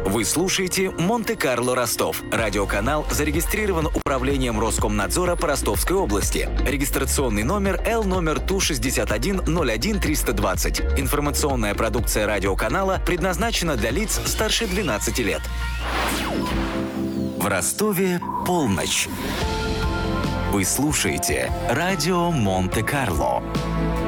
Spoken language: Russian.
Вы слушаете «Монте-Карло Ростов». Радиоканал зарегистрирован Управлением Роскомнадзора по Ростовской области. Регистрационный номер Л номер ТУ-61-01-320. Информационная продукция радиоканала предназначена для лиц старше 12 лет. В Ростове полночь. Вы слушаете радио Монте-Карло.